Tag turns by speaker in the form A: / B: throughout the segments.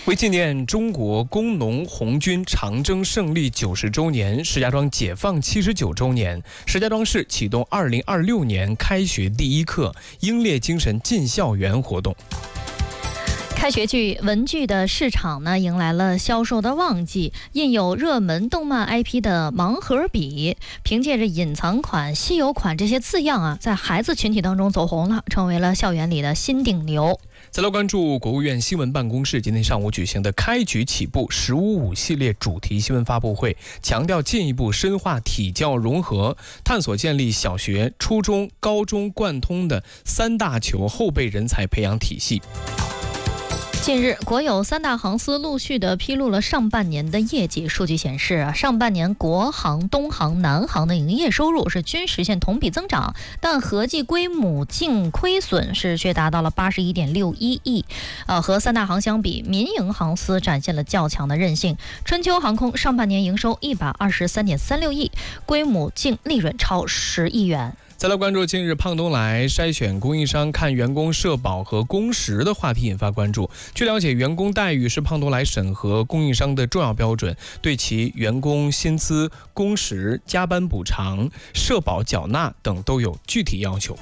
A: 为纪念中国工农红军长征胜利90周年、石家庄解放79周年，石家庄市启动2026年开学第一课英烈精神进校园活动。
B: 开学季文具的市场呢，迎来了销售的旺季。印有热门动漫 IP 的盲盒笔，凭借着隐藏款、稀有款这些字样啊，在孩子群体当中走红了，成为了校园里的新顶流。
A: 再来关注国务院新闻办公室今天上午举行的开局起步“15+5”系列主题新闻发布会，强调进一步深化体教融合，探索建立小学、初中、高中贯通的3大球后备人才培养体系。
B: 近日，国有3大航司陆续的披露了上半年的业绩数据，显示上半年国航、东航、南航的营业收入是均实现同比增长，但合计归母净亏损是却达到了81.61亿。和3大航相比，民营航司展现了较强的韧性。春秋航空上半年营收123.36亿，归母净利润超10亿元。
A: 再来关注近日胖东来筛选供应商看员工社保和工时的话题引发关注。据了解，员工待遇是胖东来审核供应商的重要标准，对其员工薪资、工时、加班补偿、社保缴纳等都有具体要求。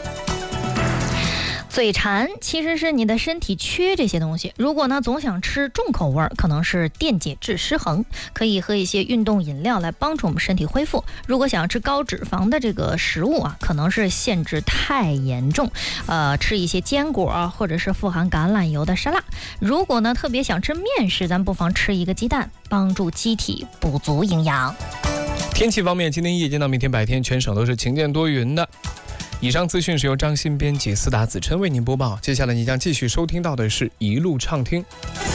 B: 嘴馋其实是你的身体缺这些东西，如果呢总想吃重口味，可能是电解质失衡，可以喝一些运动饮料来帮助我们身体恢复。如果想要吃高脂肪的这个食物啊，可能是限制太严重，吃一些坚果或者是富含橄榄油的沙拉。如果呢特别想吃面食，咱不妨吃一个鸡蛋，帮助机体补足营养。
A: 天气方面，今天夜间到明天白天全省都是晴间多云的。以上资讯是由张鑫编辑，思达子琛为您播报。接下来你将继续收听到的是一路畅听。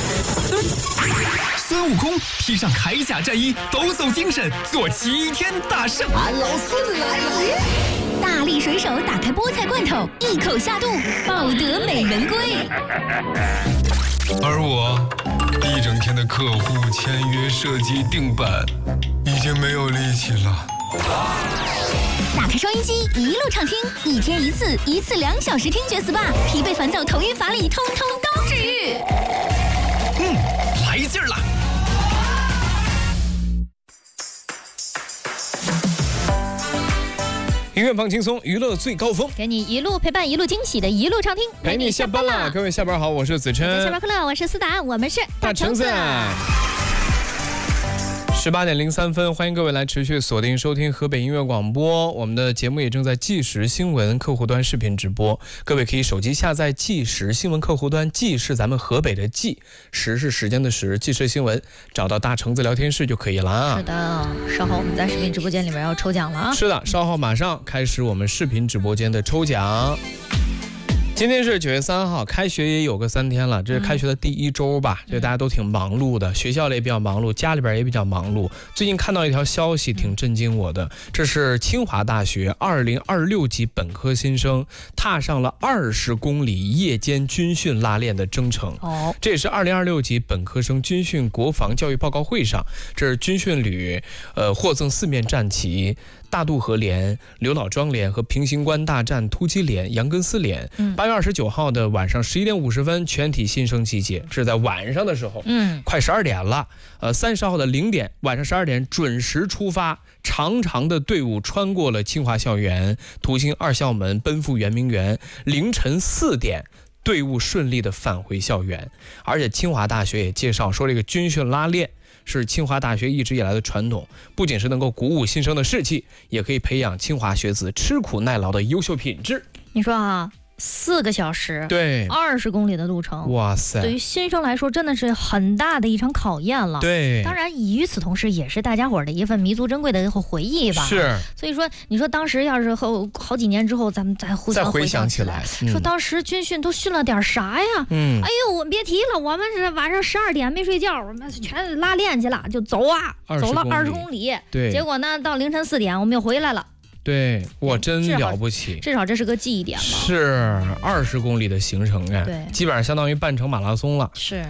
C: 孙悟空披上铠甲战衣，抖擞精神，做齐天大圣。
D: 俺老孙来了！
E: 大力水手打开菠菜罐头，一口下肚，抱得美人归。
F: 而我一整天的客户签约、设计、定版，已经没有力气了。
E: 打开收音机，一路畅听，一天一次，一次2小时听觉 SPA， 疲惫烦躁、头晕乏力，通通都治愈。
C: 来劲儿了！
A: 音乐放轻松，娱乐最高峰，
B: 给你一路陪伴，一路惊喜的一路畅听。
A: 陪你下班了，各位下班好，我是子琛。
B: 下班快乐，我是思达，我们是
A: 大橙子。18点03分，欢迎各位来持续锁定收听河北音乐广播。我们的节目也正在即时新闻客户端视频直播，各位可以手机下载即时新闻客户端，即是咱们河北的即，时是时间的时，即时新闻，找到大橙子聊天室就可以了啊。
B: 是的，稍后我们在视频直播间里面要抽奖了啊。
A: 是的，稍后马上开始我们视频直播间的抽奖。今天是9月3号，开学也有个3天了，这是开学的第1周吧，所以大家都挺忙碌的，学校里也比较忙碌，家里边也比较忙碌。最近看到一条消息挺震惊我的，这是清华大学2026级本科新生踏上了20公里夜间军训拉练的征程。这也是2026级本科生军训国防教育报告会上，这是军训旅获赠4面战旗。大渡河连、刘老庄连和平行关大战突击连、杨根思连。8月29号的晚上11点50分，全体新生集结，这是在晚上的时候，快12点了。30号的0点，晚上12点准时出发，长长的队伍穿过了清华校园，途经2校门，奔赴圆明园。凌晨4点。队伍顺利的返回校园，而且清华大学也介绍说，这个军训拉练是清华大学一直以来的传统，不仅是能够鼓舞新生的士气，也可以培养清华学子吃苦耐劳的优秀品质。
B: 你说啊，4个小时，
A: 对
B: ，20公里的路程，
A: 哇塞！
B: 对于新生来说，真的是很大的一场考验了。
A: 对，
B: 当然与此同时，也是大家伙的一份弥足珍贵的回忆吧。
A: 是，
B: 所以说，你说当时要是好几年之后，咱们再互相
A: 回想起来，
B: 说当时军训都训了点啥呀？哎呦，我别提了，我们是晚上12点没睡觉，我们全拉练去了，就走了20公里。
A: 对，
B: 结果呢，到凌晨4点，我们又回来了。
A: 对，我真了不起，
B: 至少这是个记忆点吧。
A: 是20公里的行程啊，
B: 对，
A: 基本上相当于半程马拉松了。
B: 是。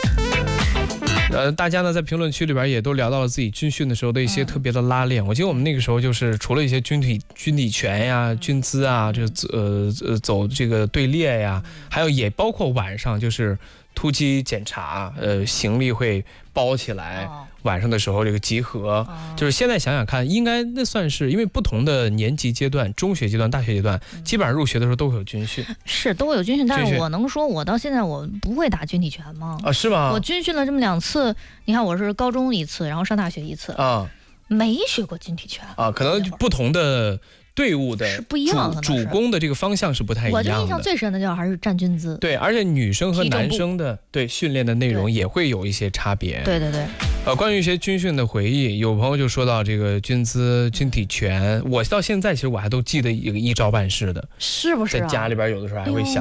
A: 大家呢在评论区里边也都聊到了自己军训的时候的一些特别的拉练。我记得我们那个时候就是除了一些军体拳呀、军姿啊，这走这个队列呀，还有也包括晚上就是突击检查，行李会包起来，晚上的时候这个集合，就是现在想想看，应该那算是因为不同的年级阶段，中学阶段、大学阶段，基本上入学的时候都会有军训，
B: 是都会有军训，但是我能说我到现在我不会打军体拳吗？
A: 啊，是吗？
B: 我军训了这么2次，你看我是高中1次，然后上大学1次啊，没学过军体拳
A: 啊，可能不同的队伍的
B: 是不一样的，
A: 主攻的这个方向是不太一样的。
B: 我印象最深的就是还是站军姿。
A: 对，而且女生和男生的对训练的内容也会有一些差别。
B: 对对对。
A: 关于一些军训的回忆，有朋友就说到这个军姿、军体拳，我到现在其实我还都记得一个一招半式的，
B: 是不是？
A: 在家里边有的时候还会想。